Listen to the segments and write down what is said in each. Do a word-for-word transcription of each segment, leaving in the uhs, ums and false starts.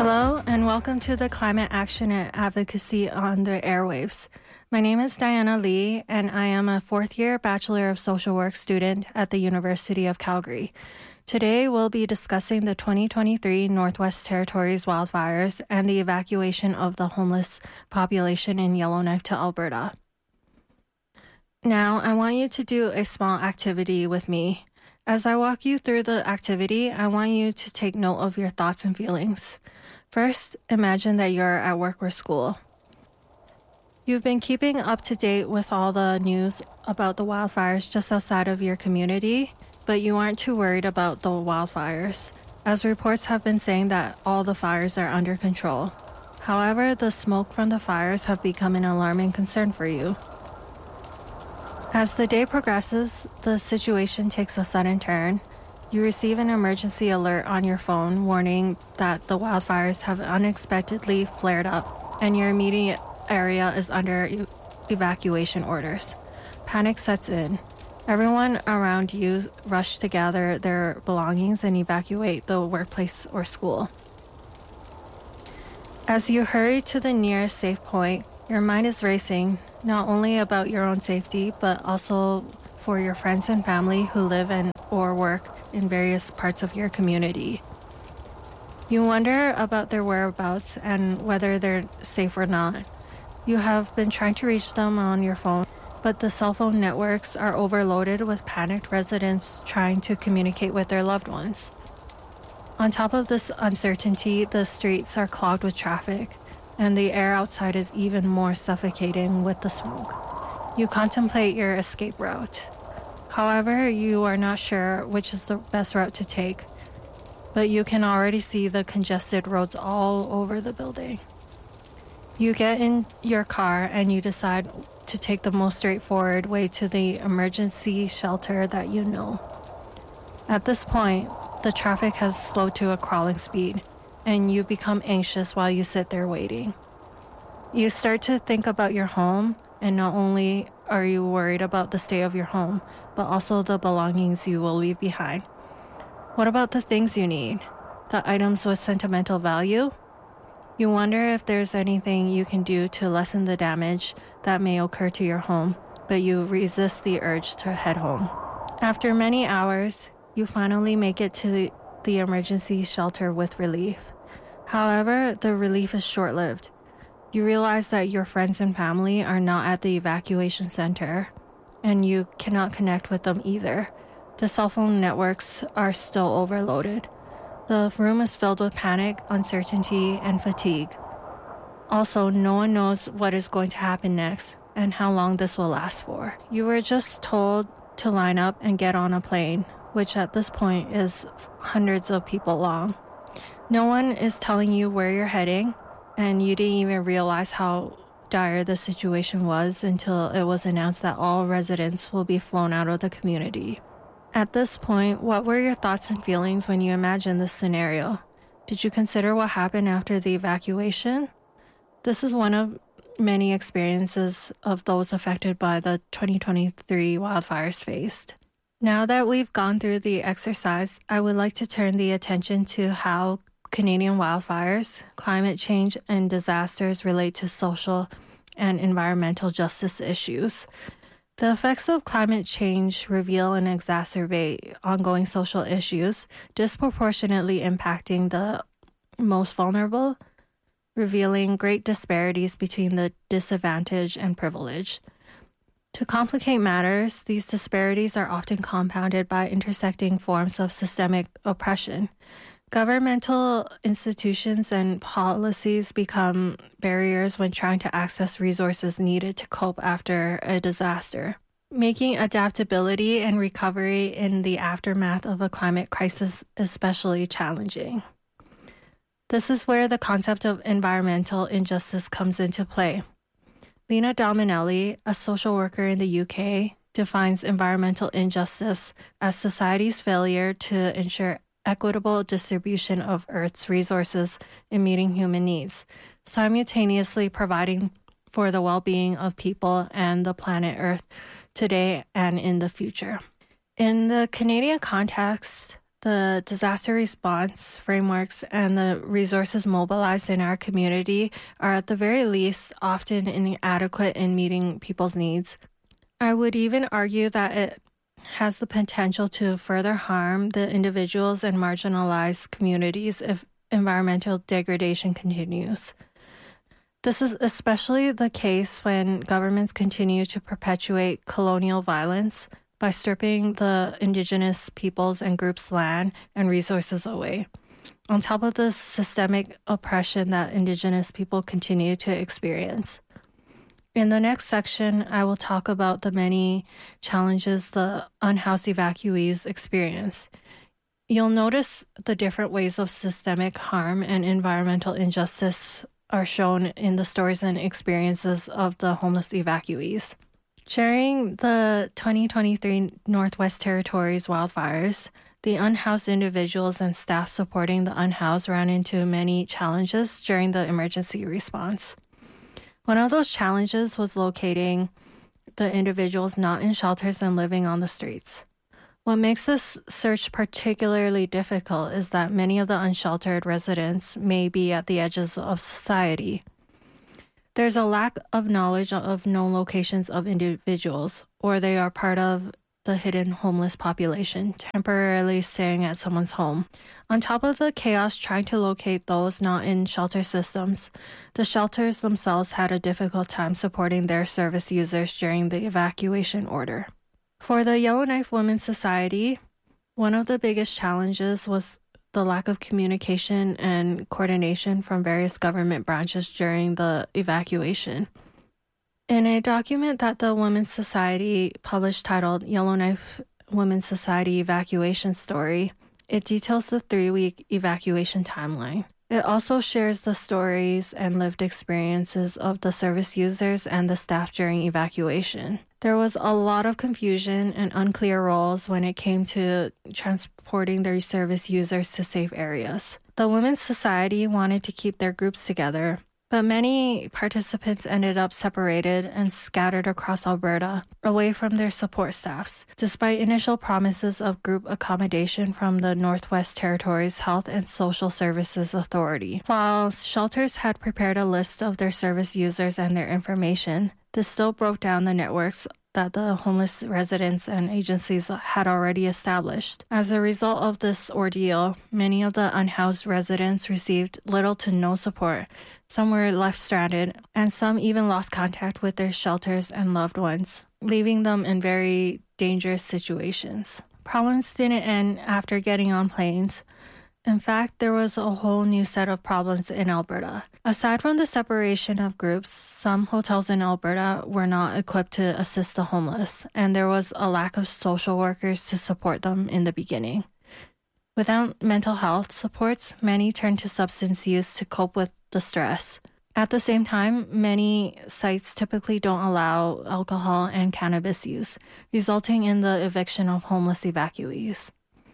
Hello, and welcome to the Climate Action and Advocacy on the Airwaves. My name is Diana Lee, and I am a fourth-year Bachelor of Social Work student at the University of Calgary. Today, we'll be discussing the twenty twenty-three Northwest Territories wildfires and the evacuation of the homeless population in Yellowknife to Alberta. Now, I want you to do a small activity with me. As I walk you through the activity, I want you to take note of your thoughts and feelings. First, imagine that you're at work or school. You've been keeping up to date with all the news about the wildfires just outside of your community, but you aren't too worried about the wildfires, as reports have been saying that all the fires are under control. However, the smoke from the fires have become an alarming concern for you. As the day progresses, the situation takes a sudden turn. You receive an emergency alert on your phone warning that the wildfires have unexpectedly flared up and your immediate area is under e- evacuation orders. Panic sets in. Everyone around you rush to gather their belongings and evacuate the workplace or school. As you hurry to the nearest safe point, your mind is racing, not only about your own safety, but also for your friends and family who live and or work in various parts of your community. You wonder about their whereabouts and whether they're safe or not. You have been trying to reach them on your phone, but the cell phone networks are overloaded with panicked residents trying to communicate with their loved ones. On top of this uncertainty, the streets are clogged with traffic, and the air outside is even more suffocating with the smoke. You contemplate your escape route. However, you are not sure which is the best route to take, but you can already see the congested roads all over the building. You get in your car and you decide to take the most straightforward way to the emergency shelter that you know. At this point, the traffic has slowed to a crawling speed, and you become anxious while you sit there waiting. You start to think about your home, and not only are you worried about the state of your home, but also the belongings you will leave behind. What about the things you need? The items with sentimental value? You wonder if there's anything you can do to lessen the damage that may occur to your home, but you resist the urge to head home. After many hours, you finally make it to the, the emergency shelter with relief. However, the relief is short-lived. You realize that your friends and family are not at the evacuation center, and you cannot connect with them either. The cell phone networks are still overloaded. The room is filled with panic, uncertainty, and fatigue. Also, no one knows what is going to happen next and how long this will last for. You were just told to line up and get on a plane, which at this point is hundreds of people long. No one is telling you where you're heading, and you didn't even realize how dire the situation was until it was announced that all residents will be flown out of the community. At this point, what were your thoughts and feelings when you imagined this scenario? Did you consider what happened after the evacuation? This is one of many experiences of those affected by the twenty twenty-three wildfires faced. Now that we've gone through the exercise, I would like to turn the attention to how Canadian wildfires, climate change, and disasters relate to social and environmental justice issues. The effects of climate change reveal and exacerbate ongoing social issues, disproportionately impacting the most vulnerable, revealing great disparities between the disadvantaged and privileged. To complicate matters, these disparities are often compounded by intersecting forms of systemic oppression. Governmental institutions and policies become barriers when trying to access resources needed to cope after a disaster, making adaptability and recovery in the aftermath of a climate crisis especially challenging. This is where the concept of environmental injustice comes into play. Lena Dominelli, a social worker in the U K, defines environmental injustice as society's failure to ensure equitable distribution of Earth's resources in meeting human needs, simultaneously providing for the well-being of people and the planet Earth today and in the future. In the Canadian context, The disaster response frameworks and the resources mobilized in our community are at the very least often inadequate in meeting people's needs. I would even argue that it has the potential to further harm the individuals and marginalized communities if environmental degradation continues. This is especially the case when governments continue to perpetuate colonial violence by stripping the indigenous peoples and groups' land and resources away, on top of the systemic oppression that indigenous people continue to experience. In the next section, I will talk about the many challenges the unhoused evacuees experience. You'll notice the different ways of systemic harm and environmental injustice are shown in the stories and experiences of the homeless evacuees. During the twenty twenty-three Northwest Territories wildfires, the unhoused individuals and staff supporting the unhoused ran into many challenges during the emergency response. One of those challenges was locating the individuals not in shelters and living on the streets. What makes this search particularly difficult is that many of the unsheltered residents may be at the edges of society. There's a lack of knowledge of known locations of individuals, or they are part of the hidden homeless population, temporarily staying at someone's home. On top of the chaos trying to locate those not in shelter systems, the shelters themselves had a difficult time supporting their service users during the evacuation order. For the Yellowknife Women's Society, one of the biggest challenges was the lack of communication and coordination from various government branches during the evacuation. In a document that the Women's Society published titled Yellowknife Women's Society Evacuation Story, it details the three-week evacuation timeline. It also shares the stories and lived experiences of the service users and the staff during evacuation. There was a lot of confusion and unclear roles when it came to transporting their service users to safe areas. The Women's Society wanted to keep their groups together, but many participants ended up separated and scattered across Alberta, away from their support staffs, despite initial promises of group accommodation from the Northwest Territories Health and Social Services Authority. While shelters had prepared a list of their service users and their information, this still broke down the networks that the homeless residents and agencies had already established. As a result of this ordeal, many of the unhoused residents received little to no support. Some were left stranded, and some even lost contact with their shelters and loved ones, leaving them in very dangerous situations. Problems didn't end after getting on planes. In fact, there was a whole new set of problems in Alberta. Aside from the separation of groups, some hotels in Alberta were not equipped to assist the homeless, and there was a lack of social workers to support them in the beginning. Without mental health supports, many turned to substance use to cope with the stress. At the same time, many sites typically don't allow alcohol and cannabis use, resulting in the eviction of homeless evacuees.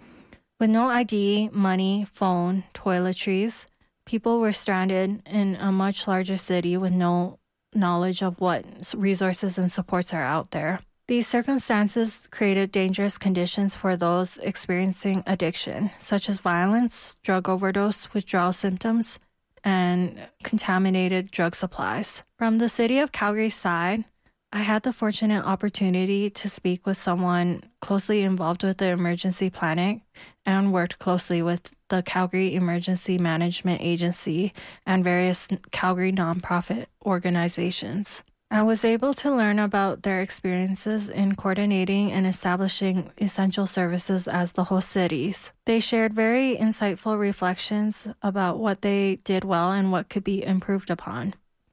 With no I D, money, phone, toiletries, people were stranded in a much larger city with no knowledge of what resources and supports are out there. These circumstances created dangerous conditions for those experiencing addiction, such as violence, drug overdose, withdrawal symptoms, and contaminated drug supplies. From the City of Calgary's side, I had the fortunate opportunity to speak with someone closely involved with the emergency planning and worked closely with the Calgary Emergency Management Agency and various Calgary nonprofit organizations. I was able to learn about their experiences in coordinating and establishing essential services as the host cities. They shared very insightful reflections about what they did well and what could be improved upon.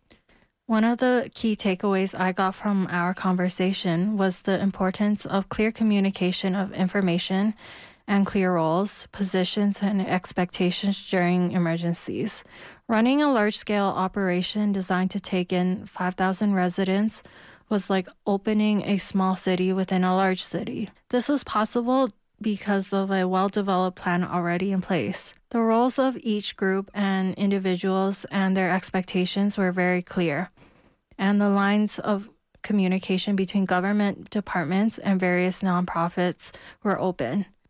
One of the key takeaways I got from our conversation was the importance of clear communication of information and clear roles, positions, and expectations during emergencies. Running a large-scale operation designed to take in five thousand residents was like opening a small city within a large city. This was possible because of a well-developed plan already in place. The roles of each group and individuals and their expectations were very clear, and the lines of communication between government departments and various nonprofits were open.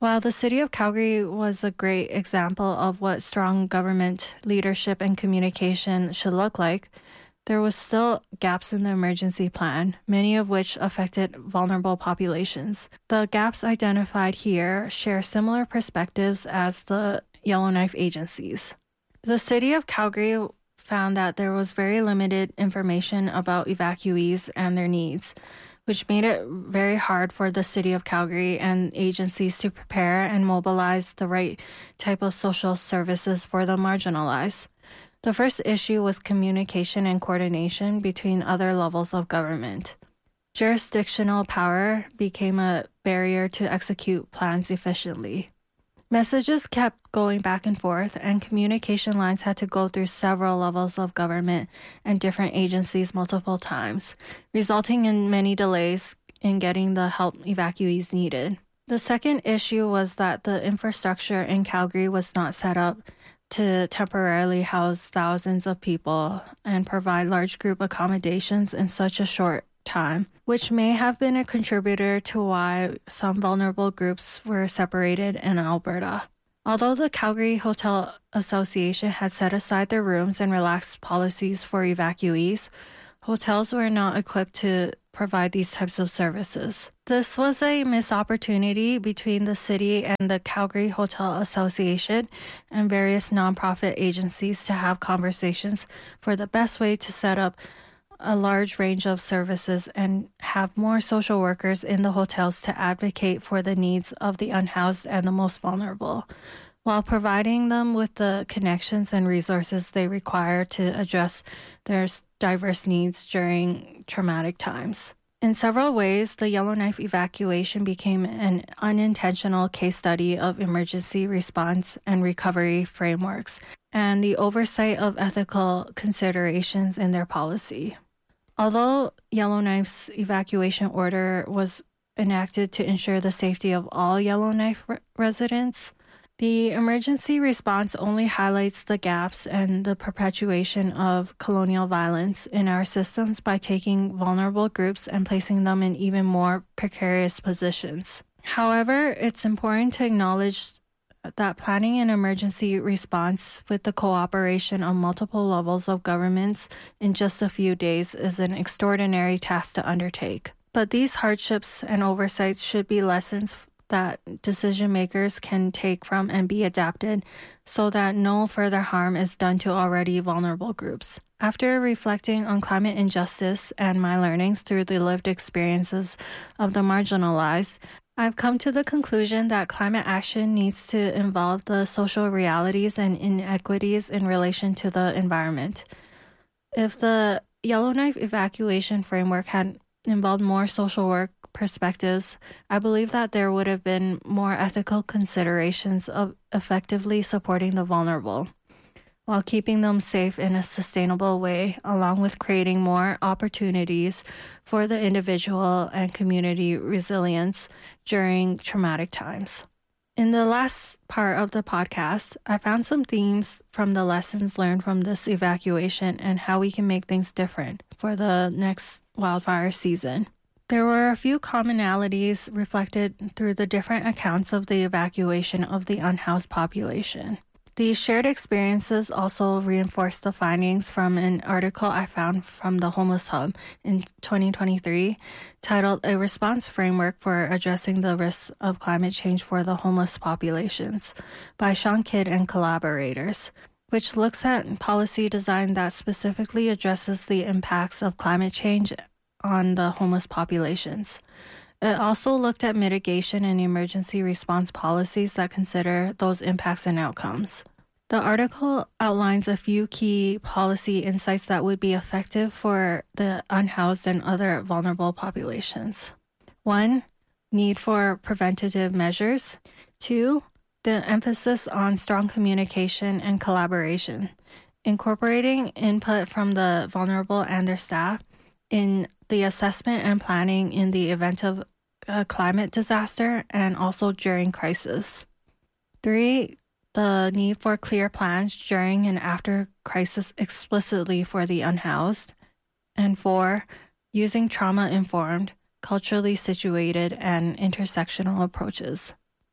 While the city of Calgary was a great example of what strong government leadership and communication should look like, there was still gaps in the emergency plan, many of which affected vulnerable populations. The gaps identified here share similar perspectives as the Yellowknife agencies. The city of Calgary found that there was very limited information about evacuees and their needs, which made it very hard for the city of Calgary and agencies to prepare and mobilize the right type of social services for the marginalized. The first issue was communication and coordination between other levels of government. Jurisdictional power became a barrier to execute plans efficiently. Messages kept going back and forth, and communication lines had to go through several levels of government and different agencies multiple times, resulting in many delays in getting the help evacuees needed. The second issue was that the infrastructure in Calgary was not set up to temporarily house thousands of people and provide large group accommodations in such a short time, which may have been a contributor to why some vulnerable groups were separated in Alberta. Although the Calgary Hotel Association had set aside their rooms and relaxed policies for evacuees, hotels were not equipped to provide these types of services. This was a missed opportunity between the city and the Calgary Hotel Association and various nonprofit agencies to have conversations for the best way to set up a large range of services and have more social workers in the hotels to advocate for the needs of the unhoused and the most vulnerable, while providing them with the connections and resources they require to address their diverse needs during traumatic times. In several ways, the Yellowknife evacuation became an unintentional case study of emergency response and recovery frameworks and the oversight of ethical considerations in their policy. Although Yellowknife's evacuation order was enacted to ensure the safety of all Yellowknife re- residents, the emergency response only highlights the gaps and the perpetuation of colonial violence in our systems by taking vulnerable groups and placing them in even more precarious positions. However, it's important to acknowledge that planning an emergency response with the cooperation of multiple levels of governments in just a few days is an extraordinary task to undertake. But these hardships and oversights should be lessons that decision makers can take from and be adapted so that no further harm is done to already vulnerable groups. After reflecting on climate injustice and my learnings through the lived experiences of the marginalized, I've come to the conclusion that climate action needs to involve the social realities and inequities in relation to the environment. If the Yellowknife evacuation framework had involved more social work perspectives, I believe that there would have been more ethical considerations of effectively supporting the vulnerable, while keeping them safe in a sustainable way, along with creating more opportunities for the individual and community resilience during traumatic times. In the last part of the podcast, I found some themes from the lessons learned from this evacuation and how we can make things different for the next wildfire season. There were a few commonalities reflected through the different accounts of the evacuation of the unhoused population. These shared experiences also reinforced the findings from an article I found from the Homeless Hub in twenty twenty-three titled A Response Framework for Addressing the Risks of Climate Change for the Homeless Populations by Sean Kidd and collaborators, which looks at policy design that specifically addresses the impacts of climate change on the homeless populations. It also looked at mitigation and emergency response policies that consider those impacts and outcomes. The article outlines a few key policy insights that would be effective for the unhoused and other vulnerable populations. One, need for preventative measures. Two, the emphasis on strong communication and collaboration, incorporating input from the vulnerable and their staff in the assessment and planning in the event of a climate disaster and also during crisis. Three, the need for clear plans during and after crisis explicitly for the unhoused. And four, using trauma-informed, culturally situated, and intersectional approaches.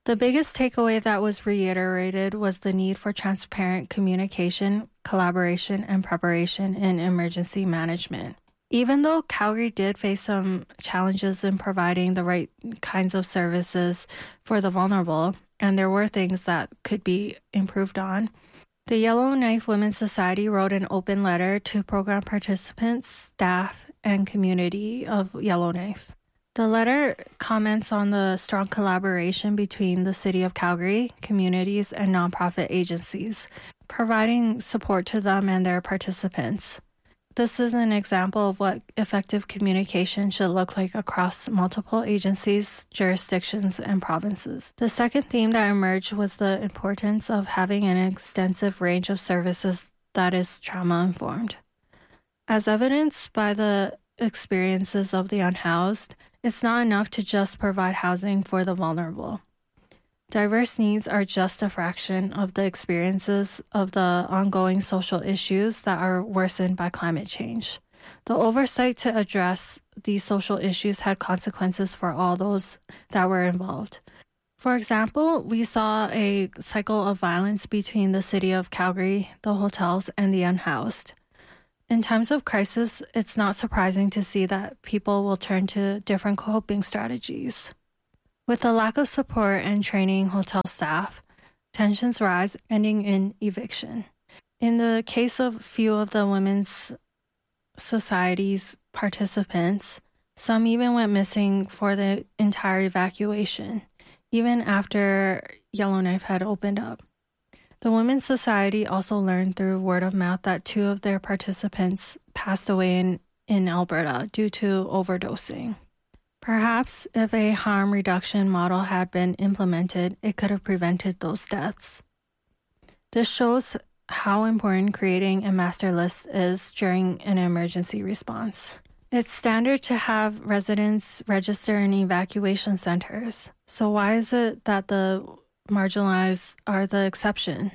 The biggest takeaway that was reiterated was the need for transparent communication, collaboration, and preparation in emergency management. Even though Calgary did face some challenges in providing the right kinds of services for the vulnerable, and there were things that could be improved on, the Yellowknife Women's Society wrote an open letter to program participants, staff, and community of Yellowknife. The letter comments on the strong collaboration between the City of Calgary, communities, and nonprofit agencies, providing support to them and their participants. This is an example of what effective communication should look like across multiple agencies, jurisdictions, and provinces. The second theme that emerged was the importance of having an extensive range of services that is trauma-informed. As evidenced by the experiences of the unhoused, it's not enough to just provide housing for the vulnerable. Diverse needs are just a fraction of the experiences of the ongoing social issues that are worsened by climate change. The oversight to address these social issues had consequences for all those that were involved. For example, we saw a cycle of violence between the City of Calgary, the hotels, and the unhoused. In times of crisis, it's not surprising to see that people will turn to different coping strategies. With the lack of support and training hotel staff, tensions rise, ending in eviction. In the case of few of the Women's Society's participants, some even went missing for the entire evacuation, even after Yellowknife had opened up. The Women's Society also learned through word of mouth that two of their participants passed away in, in Alberta due to overdosing. Perhaps if a harm reduction model had been implemented, it could have prevented those deaths. This shows how important creating a master list is during an emergency response. It's standard to have residents register in evacuation centers. So why is it that the marginalized are the exception?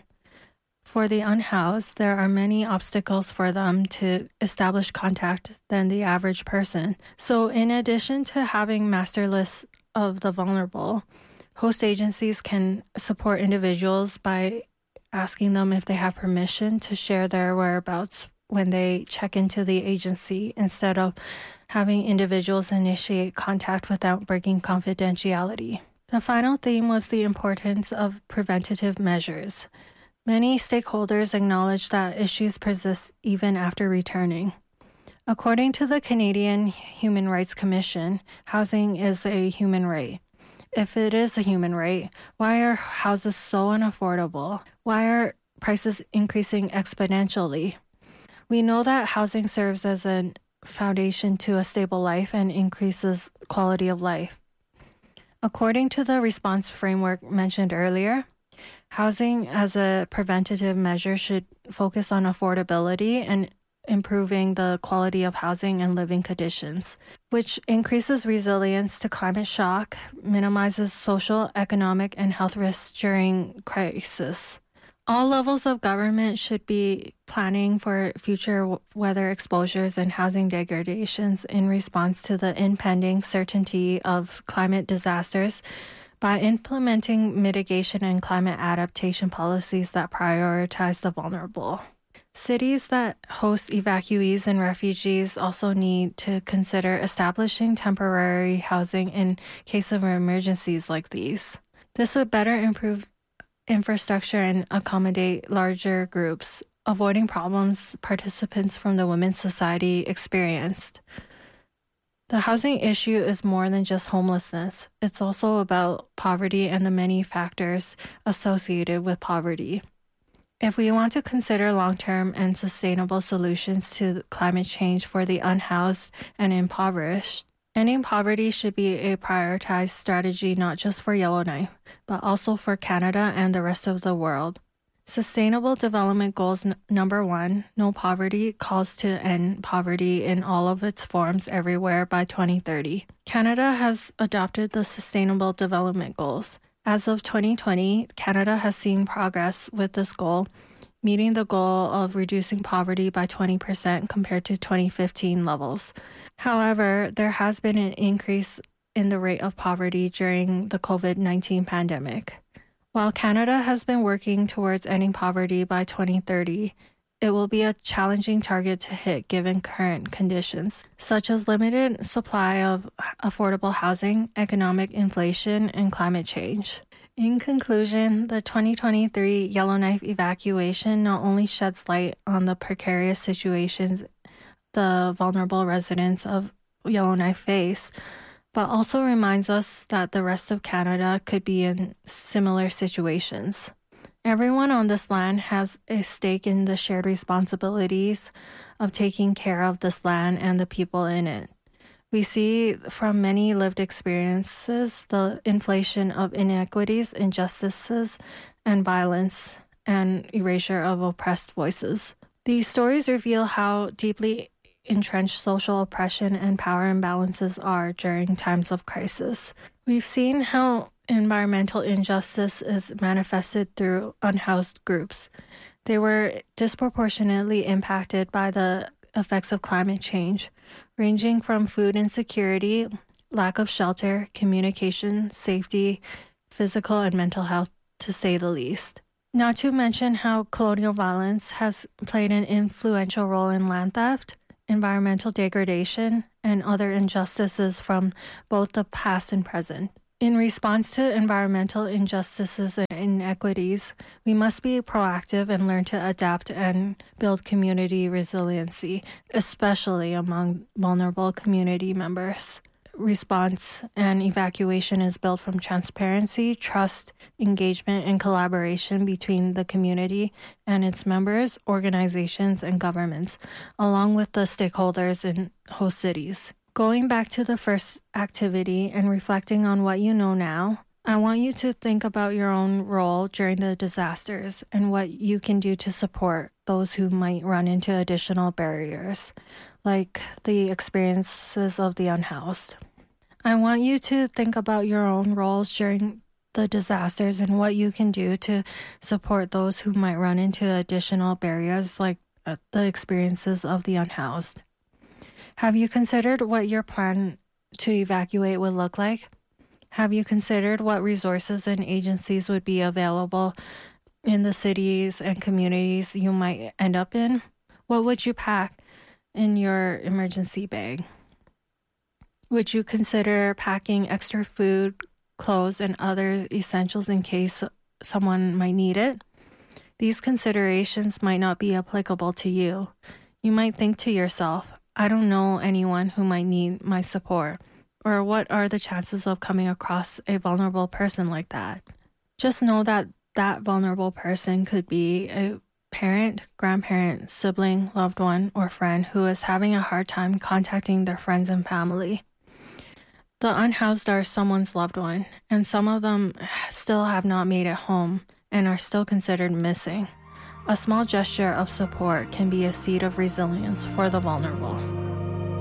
For the unhoused, there are many obstacles for them to establish contact than the average person. So in addition to having master lists of the vulnerable, host agencies can support individuals by asking them if they have permission to share their whereabouts when they check into the agency, instead of having individuals initiate contact without breaking confidentiality. The final theme was the importance of preventative measures. Many stakeholders acknowledge that issues persist even after returning. According to the Canadian Human Rights Commission, housing is a human right. If it is a human right, why are houses so unaffordable? Why are prices increasing exponentially? We know that housing serves as a foundation to a stable life and increases quality of life. According to the response framework mentioned earlier, housing as a preventative measure should focus on affordability and improving the quality of housing and living conditions, which increases resilience to climate shock, minimizes social, economic, and health risks during crisis. All levels of government should be planning for future weather exposures and housing degradations in response to the impending certainty of climate disasters by implementing mitigation and climate adaptation policies that prioritize the vulnerable. Cities that host evacuees and refugees also need to consider establishing temporary housing in case of emergencies like these. This would better improve infrastructure and accommodate larger groups, avoiding problems participants from the Women's Society experienced. The housing issue is more than just homelessness. It's also about poverty and the many factors associated with poverty. If we want to consider long-term and sustainable solutions to climate change for the unhoused and impoverished, ending poverty should be a prioritized strategy not just for Yellowknife, but also for Canada and the rest of the world. Sustainable Development Goals n- number one, no poverty, calls to end poverty in all of its forms everywhere by twenty thirty. Canada has adopted the Sustainable Development Goals. As of twenty twenty, Canada has seen progress with this goal, meeting the goal of reducing poverty by twenty percent compared to twenty fifteen levels. However, there has been an increase in the rate of poverty during the COVID nineteen pandemic. While Canada has been working towards ending poverty by twenty thirty, it will be a challenging target to hit given current conditions, such as limited supply of affordable housing, economic inflation, and climate change. In conclusion, the twenty twenty-three Yellowknife evacuation not only sheds light on the precarious situations the vulnerable residents of Yellowknife face, but also reminds us that the rest of Canada could be in similar situations. Everyone on this land has a stake in the shared responsibilities of taking care of this land and the people in it. We see from many lived experiences the inflation of inequities, injustices, and violence, and erasure of oppressed voices. These stories reveal how deeply entrenched social oppression and power imbalances are during times of crisis. We've seen how environmental injustice is manifested through unhoused groups. They were disproportionately impacted by the effects of climate change, ranging from food insecurity, lack of shelter, communication, safety, physical and mental health, to say the least. Not to mention how colonial violence has played an influential role in land theft, environmental degradation, and other injustices from both the past and present. In response to environmental injustices and inequities, we must be proactive and learn to adapt and build community resiliency, especially among vulnerable community members. Response and evacuation is built from transparency, trust, engagement, and collaboration between the community and its members, organizations, and governments, along with the stakeholders in host cities. Going back to the first activity and reflecting on what you know now, I want you to think about your own role during the disasters and what you can do to support those who might run into additional barriers, like the experiences of the unhoused. I want you to think about your own roles during the disasters and what you can do to support those who might run into additional barriers, like uh, the experiences of the unhoused. Have you considered what your plan to evacuate would look like? Have you considered what resources and agencies would be available in the cities and communities you might end up in? What would you pack in your emergency bag? Would you consider packing extra food, clothes, and other essentials in case someone might need it? These considerations might not be applicable to you. You might think to yourself, I don't know anyone who might need my support, or what are the chances of coming across a vulnerable person like that? Just know that that vulnerable person could be a parent, grandparent, sibling, loved one, or friend who is having a hard time contacting their friends and family. The unhoused are someone's loved one, and some of them still have not made it home and are still considered missing. A small gesture of support can be a seed of resilience for the vulnerable.